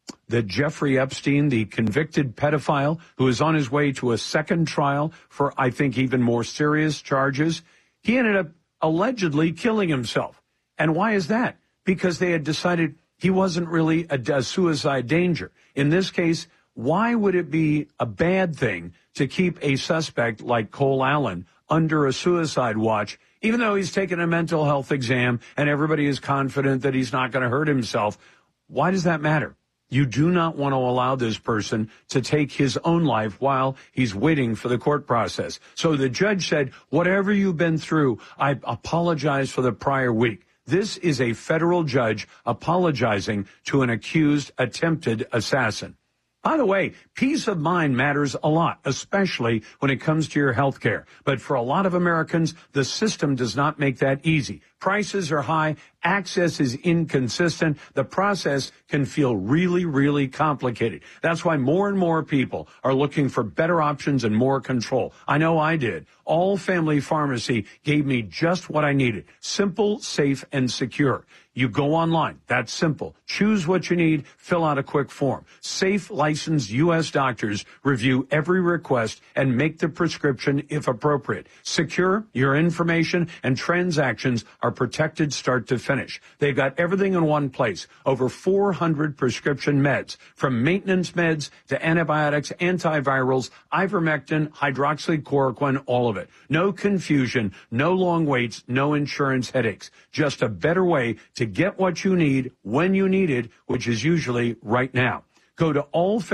that Jeffrey Epstein, the convicted pedophile who is on his way to a second trial for, I think, even more serious charges, he ended up allegedly killing himself. And why is that? Because they had decided he wasn't really a suicide danger. In this case, why would it be a bad thing to keep a suspect like Cole Allen under a suicide watch, even though he's taken a mental health exam and everybody is confident that he's not going to hurt himself? Why does that matter? You do not want to allow this person to take his own life while he's waiting for the court process. So the judge said, whatever you've been through, I apologize for the prior week. This is a federal judge apologizing to an accused attempted assassin. By the way, peace of mind matters a lot, especially when it comes to your health care. But for a lot of Americans, the system does not make that easy. Prices are high. Access is inconsistent. The process can feel really, really complicated. That's why more and more people are looking for better options and more control. I know I did. All Family Pharmacy gave me just what I needed. Simple, safe, and secure. You go online. That's simple. Choose what you need. Fill out a quick form. Safe, licensed U.S. doctors review every request and make the prescription if appropriate. Secure, your information and transactions are protected start to finish. They've got everything in one place. Over 400 prescription meds, from maintenance meds to antibiotics, antivirals, ivermectin, hydroxychloroquine, all of it. No confusion, no long waits, no insurance headaches. Just a better way to get what you need when you need it, which is usually right now. Go to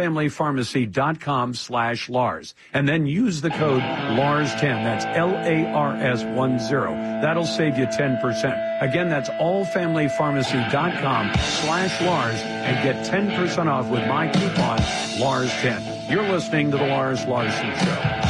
allfamilypharmacy.com/Lars and then use the code LARS10. That's LARS10. That'll save you 10%. Again, that's allfamilypharmacy.com/Lars and get 10% off with my coupon LARS10. You're listening to the Lars Larson Show.